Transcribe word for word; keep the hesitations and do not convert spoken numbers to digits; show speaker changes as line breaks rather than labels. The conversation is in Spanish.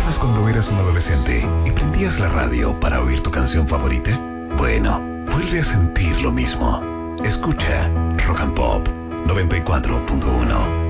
¿Recuerdas cuando eras un adolescente y prendías la radio para oír tu canción favorita? Bueno, vuelve a sentir lo mismo. Escucha Rock and Pop noventa y cuatro punto uno.